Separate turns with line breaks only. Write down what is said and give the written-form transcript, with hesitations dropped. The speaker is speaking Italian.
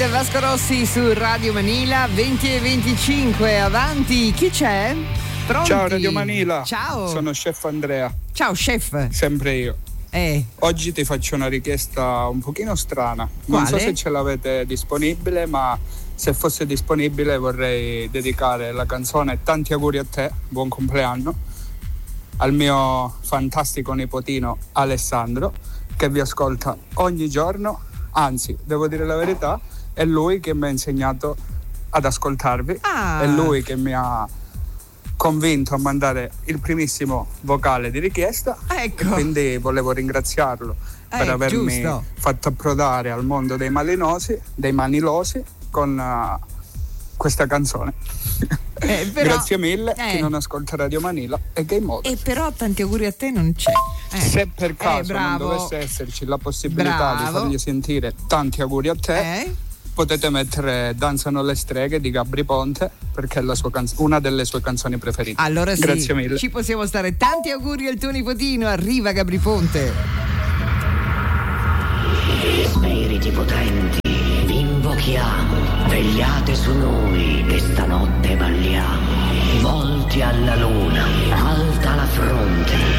Vasco Rossi su Radio Manila, 20:25. Avanti, chi c'è? Pronti?
Ciao Radio Manila.
Ciao.
Sono chef Andrea.
Ciao chef.
Sempre io. Oggi ti faccio una richiesta un pochino strana.
Quale?
Non so se ce l'avete disponibile, ma se fosse disponibile vorrei dedicare la canzone Tanti auguri a te, buon compleanno, al mio fantastico nipotino Alessandro, che vi ascolta ogni giorno. Anzi, devo dire la verità, è lui che mi ha insegnato ad ascoltarvi, è lui che mi ha convinto a mandare il primissimo vocale di richiesta,
ecco.
Quindi volevo ringraziarlo per avermi fatto approdare al mondo dei manilosi con questa canzone.
Però,
grazie mille. Chi non ascolta Radio Manila è Game Mode.
E però tanti auguri a te non c'è.
Se per caso non dovesse esserci la possibilità di fargli sentire tanti auguri a te, potete mettere Danzano le streghe di Gabri Ponte, perché è una delle sue canzoni preferite.
Allora sì,
grazie mille.
Ci possiamo stare. Tanti auguri al tuo nipotino. Arriva Gabri Ponte.
Spiriti potenti, vi invochiamo, vegliate su noi che stanotte balliamo, volti alla luna, alta la fronte.